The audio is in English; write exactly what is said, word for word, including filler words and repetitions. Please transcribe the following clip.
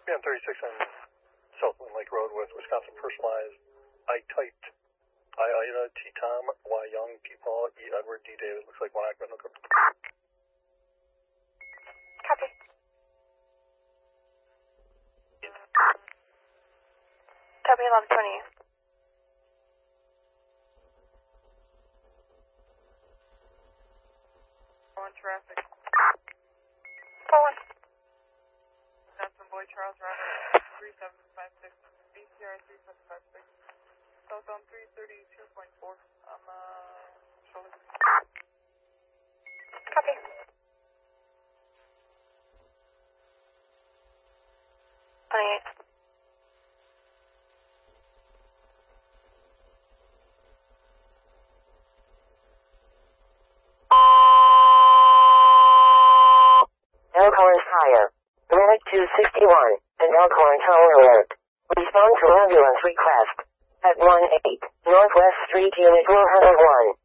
Yeah, thirty-six on Southland Lake Road with Wisconsin Personalized. I typed I, Ida, T Tom, Y Young, P Paul, E Edward, D David. Looks like one Ackman. Copy. Copy eleven twenty. On traffic. Forward. Johnson Boy Charles Robert three seven five six. B C R three seven five six. Southbound three thirty-two point four. I'm uh shoulder. Copy. twenty-eight. Elkhorn Fire. Medic two sixty-one and Elkhorn Tower Alert. Respond to ambulance request at one eight Northwest Street Unit four oh one.